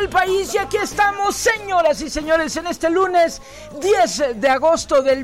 el país y aquí estamos, señoras y señores, en este lunes 10 de agosto del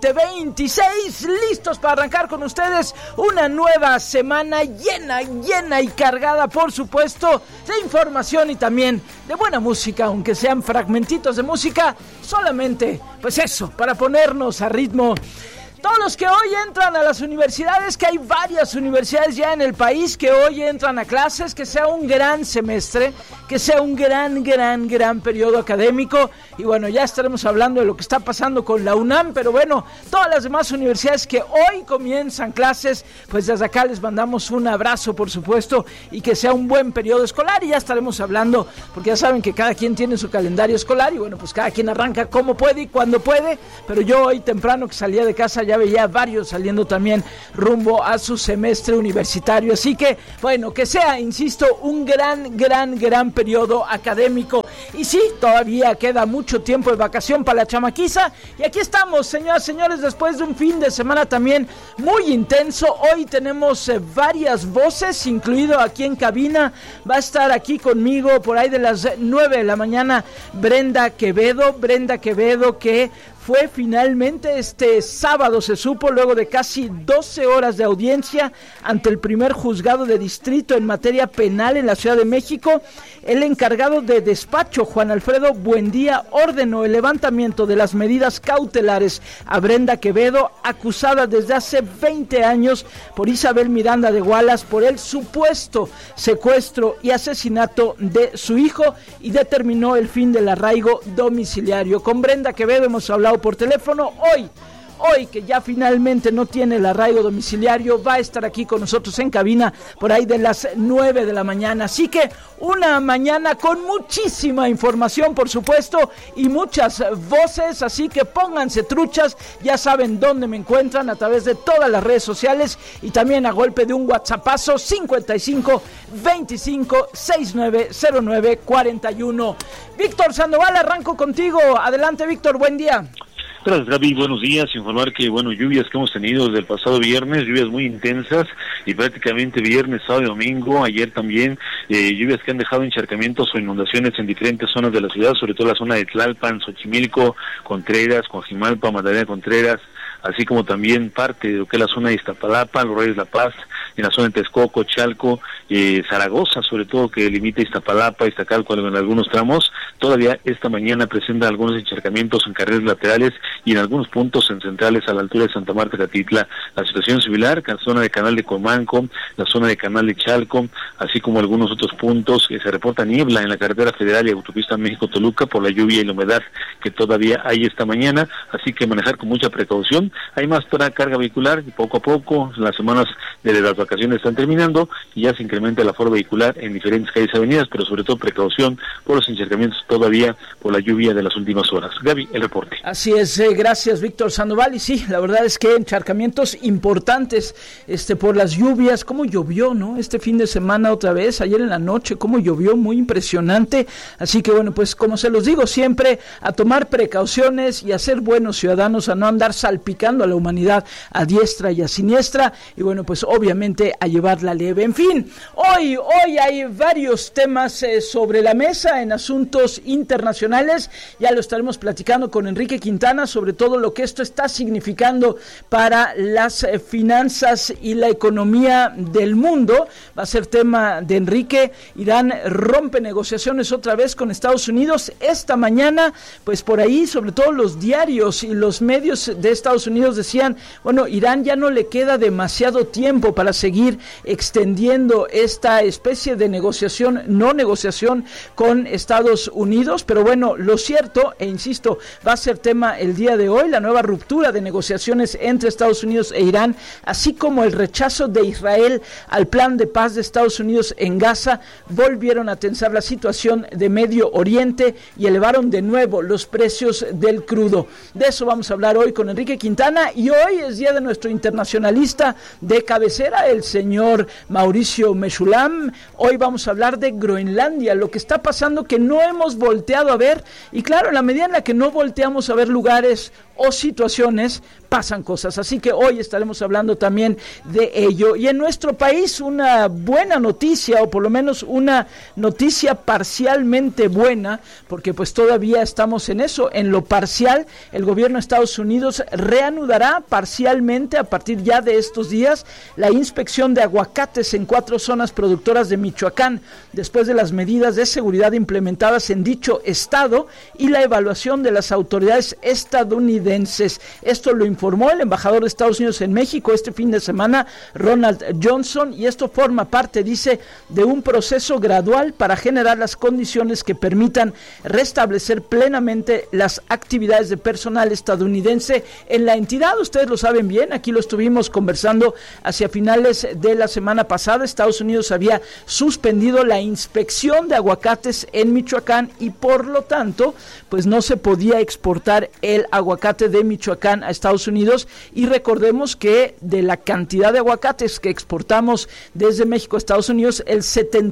2026, listos para arrancar con ustedes una nueva semana llena y cargada, por supuesto, de información y también de buena música, aunque sean fragmentitos de música, solamente, pues eso, para ponernos a ritmo. Todos los que hoy entran a las universidades, que hay varias universidades ya en el país que hoy entran a clases, que sea un gran semestre, que sea un gran periodo académico. Y bueno, ya estaremos hablando de lo que está pasando con la UNAM, pero bueno, todas las demás universidades que hoy comienzan clases, pues desde acá les mandamos un abrazo, por supuesto, y que sea un buen periodo escolar. Y ya estaremos hablando, porque ya saben que cada quien tiene su calendario escolar y bueno, pues cada quien arranca como puede y cuando puede, pero yo hoy temprano que salía de casa ya veía varios saliendo también rumbo a su semestre universitario, así que bueno, que sea, insisto, un gran periodo académico. Y sí, todavía queda mucho tiempo de vacación para la chamaquiza y aquí estamos, señoras y señores, después de un fin de semana también muy intenso. Hoy tenemos varias voces, incluido aquí en cabina, va a estar aquí conmigo por ahí de las 9 de la mañana Brenda Quevedo, que fue finalmente este sábado, se supo, luego de casi 12 horas de audiencia ante el primer juzgado de distrito en materia penal en la Ciudad de México. El encargado de despacho, Juan Alfredo Buendía, ordenó el levantamiento de las medidas cautelares a Brenda Quevedo, acusada desde hace 20 años por Isabel Miranda de Wallace por el supuesto secuestro y asesinato de su hijo, y determinó el fin del arraigo domiciliario. Con Brenda Quevedo hemos hablado por teléfono. Hoy que ya finalmente no tiene el arraigo domiciliario, va a estar aquí con nosotros en cabina por ahí de las 9 de la mañana. Así que una mañana con muchísima información, por supuesto, y muchas voces, así que pónganse truchas, ya saben dónde me encuentran, a través de todas las redes sociales y también a golpe de un WhatsAppazo 55 25 69 09 41. Víctor Sandoval, arranco contigo. Adelante, Víctor, buen día. Gracias, Gaby, buenos días. Informar que, lluvias que hemos tenido desde el pasado viernes, lluvias muy intensas y prácticamente viernes, sábado y domingo, ayer también, lluvias que han dejado encharcamientos o inundaciones en diferentes zonas de la ciudad, sobre todo la zona de Tlalpan, Xochimilco, Contreras, Coajimalpa, Magdalena Contreras, así como también parte de lo que es la zona de Iztapalapa, Los Reyes La Paz, en la zona de Texcoco, Chalco, Zaragoza, sobre todo, que limita Iztapalapa, Iztacalco en algunos tramos. Todavía esta mañana presenta algunos encharcamientos en carriles laterales y en algunos puntos en centrales a la altura de Santa Marta, Catitla. La situación similar, la zona de Canal de Comanco, la zona de Canal de Chalco, así como algunos otros puntos que se reporta niebla en la carretera federal y autopista México-Toluca por la lluvia y la humedad que todavía hay esta mañana, así que manejar con mucha precaución. Hay más para carga vehicular y poco a poco las semanas de las vacaciones están terminando y ya se incrementa el aforo vehicular en diferentes calles y avenidas, pero sobre todo precaución por los encharcamientos todavía por la lluvia de las últimas horas. Gaby, el reporte. Así es, gracias Víctor Sandoval, y sí, la verdad es que encharcamientos importantes por las lluvias. Cómo llovió, ¿no? Este fin de semana otra vez, ayer en la noche, cómo llovió, muy impresionante. Así que bueno, pues como se los digo siempre, a tomar precauciones y a ser buenos ciudadanos, a no andar salpicando a la humanidad a diestra y a siniestra, y bueno, pues obviamente a llevarla leve. En fin, hoy hay varios temas sobre la mesa en asuntos internacionales. Ya lo estaremos platicando con Enrique Quintana sobre todo lo que esto está significando para las finanzas y la economía del mundo. Va a ser tema de Enrique. Irán rompe negociaciones otra vez con Estados Unidos esta mañana, pues por ahí sobre todo los diarios y los medios de Estados Unidos decían, bueno, Irán ya no le queda demasiado tiempo para seguir extendiendo esta especie de no negociación con Estados Unidos, pero bueno, lo cierto, e insisto, va a ser tema el día de hoy, la nueva ruptura de negociaciones entre Estados Unidos e Irán, así como el rechazo de Israel al plan de paz de Estados Unidos en Gaza, volvieron a tensar la situación de Medio Oriente y elevaron de nuevo los precios del crudo. De eso vamos a hablar hoy con Enrique Quintana, y hoy es día de nuestro internacionalista de cabecera, el señor Mauricio Mechulam. Hoy vamos a hablar de Groenlandia, lo que está pasando que no hemos volteado a ver, y claro, en la medida en la que no volteamos a ver lugares o situaciones, pasan cosas. Así que hoy estaremos hablando también de ello. Y en nuestro país una buena noticia, o por lo menos una noticia parcialmente buena, porque pues todavía estamos en eso, en lo parcial. El gobierno de Estados Unidos reanudará parcialmente a partir ya de estos días la inspección de aguacates en 4 zonas productoras de Michoacán, después de las medidas de seguridad implementadas en dicho estado y la evaluación de las autoridades estadounidenses. Esto lo informó el embajador de Estados Unidos en México este fin de semana, Ronald Johnson, y esto forma parte, dice, de un proceso gradual para generar las condiciones que permitan restablecer plenamente las actividades de personal estadounidense en la entidad. Ustedes lo saben bien, aquí lo estuvimos conversando hacia finales de la semana pasada. Estados Unidos había suspendido la inspección de aguacates en Michoacán y por lo tanto, pues no se podía exportar el aguacate de Michoacán a Estados Unidos, y recordemos que de la cantidad de aguacates que exportamos desde México a Estados Unidos, el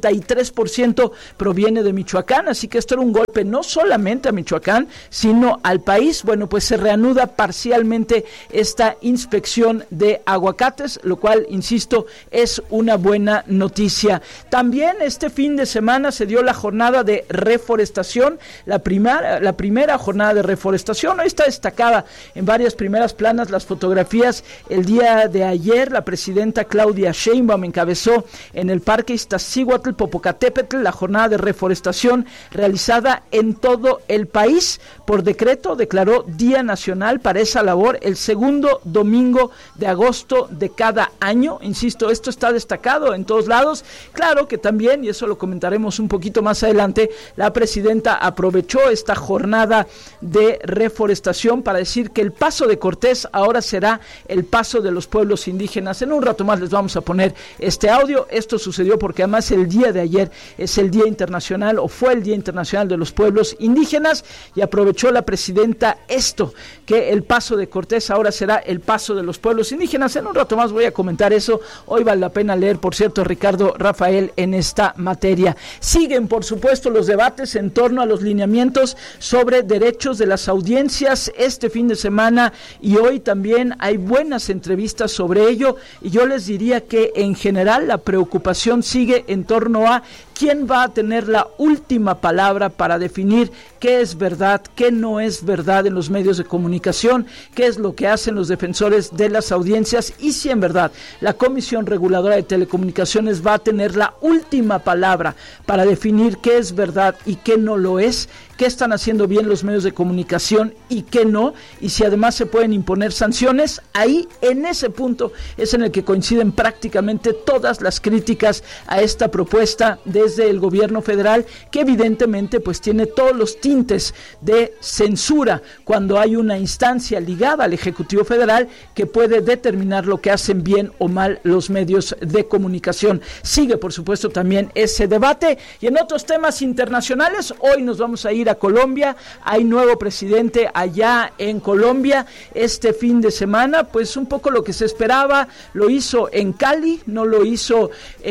73% proviene de Michoacán, así que esto era un golpe no solamente a Michoacán, sino al país. Bueno, pues se reanuda parcialmente esta inspección de aguacates, lo cual, insisto, es una buena noticia. También este fin de semana se dio la jornada de reforestación, la primera jornada de reforestación. Hoy está destacada en varias primeras planas las fotografías. El día de ayer la presidenta Claudia Sheinbaum encabezó en el Parque Iztaccíhuatl Popocatépetl la jornada de reforestación realizada en todo el país. Por decreto declaró Día Nacional para esa labor el segundo domingo de agosto de cada año. Insisto, esto está destacado en todos lados. Claro que también, y eso lo comentaremos un poquito más adelante, la presidenta aprovechó esta jornada de reforestación para decir que el paso de Cortés ahora será el paso de los pueblos indígenas. En un rato más les vamos a poner este audio. Esto sucedió porque además el día de ayer es el Día Internacional, o fue el Día Internacional de los Pueblos Indígenas, y aprovechó la presidenta esto, que el paso de Cortés ahora será el paso de los pueblos indígenas. En un rato más voy a comentar eso. Hoy vale la pena leer, por cierto, Ricardo Rafael en esta materia. Siguen, por supuesto, los debates en torno a los lineamientos sobre derechos de las audiencias este fin de semana, y hoy también hay buenas entrevistas sobre ello, y yo les diría que en general la preocupación sigue en torno a quién va a tener la última palabra para definir qué es verdad, qué no es verdad en los medios de comunicación, qué es lo que hacen los defensores de las audiencias, y si en verdad la Comisión Reguladora de Telecomunicaciones va a tener la última palabra para definir qué es verdad y qué no lo es, qué están haciendo bien los medios de comunicación y qué no, y si además se pueden imponer sanciones. Ahí, en ese punto, es en el que coinciden prácticamente todas las críticas a esta propuesta desde el gobierno federal, que evidentemente pues tiene todos los tintes de censura cuando hay una instancia ligada al Ejecutivo Federal que puede determinar lo que hacen bien o mal los medios de comunicación. Sigue, por supuesto, también ese debate, y en otros temas internacionales, hoy nos vamos a ir a Colombia. Hay nuevo presidente allá en Colombia este fin de semana, pues un poco lo que se esperaba. Lo hizo en Cali, no lo hizo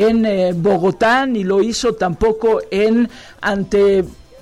en Bogotá, ni lo hizo tampoco ante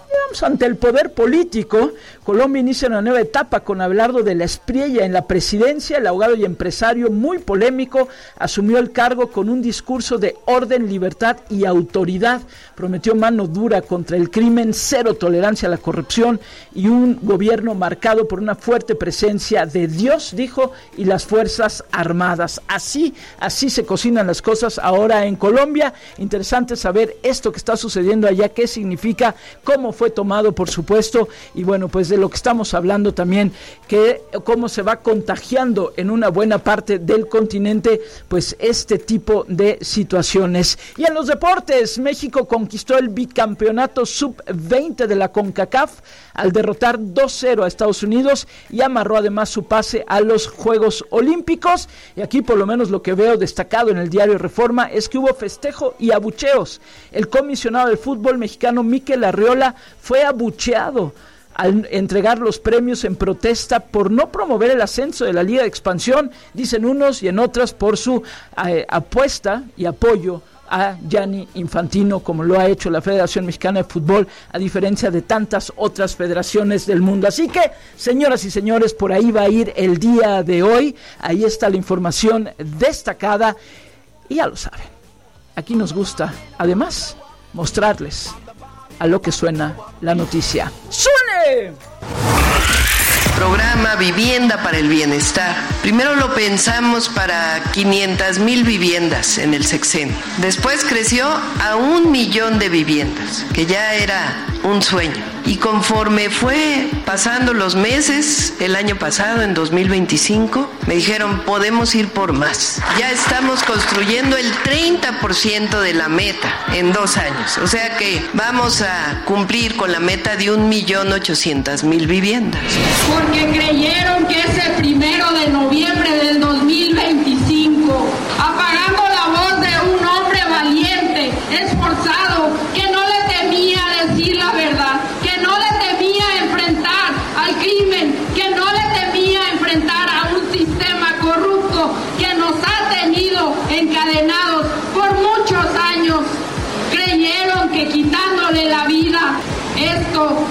el poder político. Colombia inicia una nueva etapa con Abelardo de la Espriella en la presidencia. El abogado y empresario muy polémico asumió el cargo con un discurso de orden, libertad y autoridad. Prometió mano dura contra el crimen, cero tolerancia a la corrupción y un gobierno marcado por una fuerte presencia de Dios, dijo, y las Fuerzas Armadas. Así se cocinan las cosas ahora en Colombia. Interesante saber esto que está sucediendo allá, qué significa, cómo fue tomado, por supuesto, y bueno, pues de lo que estamos hablando también, que cómo se va contagiando en una buena parte del continente, pues este tipo de situaciones. Y en los deportes, México conquistó el bicampeonato sub-20 de la CONCACAF al derrotar 2-0 a Estados Unidos, y amarró además su pase a los Juegos Olímpicos. Y aquí por lo menos lo que veo destacado en el diario Reforma es que hubo festejo y abucheos. El comisionado del fútbol mexicano, Mikel Arriola, fue abucheado al entregar los premios en protesta por no promover el ascenso de la Liga de Expansión, dicen unos, y en otras por su apuesta y apoyo a Gianni Infantino, como lo ha hecho la Federación Mexicana de Fútbol, a diferencia de tantas otras federaciones del mundo. Así que, señoras y señores, por ahí va a ir el día de hoy. Ahí está la información destacada y ya lo saben, aquí nos gusta, además, mostrarles a lo que suena la noticia. ¡Suene! Programa Vivienda para el Bienestar. Primero lo pensamos para 500,000 viviendas en el sexenio. Después creció a 1 millón de viviendas, que ya era un sueño. Y conforme fue pasando los meses, el año pasado, en 2025, me dijeron, podemos ir por más. Ya estamos construyendo el 30% de la meta en 2 años. O sea que vamos a cumplir con la meta de 1.800.000 viviendas. Porque creyeron que ese 1 de noviembre del 2025, apagando la voz de un hombre valiente, esforzado, que no le temía decir la verdad, que no le temía enfrentar al crimen, que no le temía enfrentar a un sistema corrupto que nos ha tenido encadenados por muchos años, creyeron que quitándole la vida, esto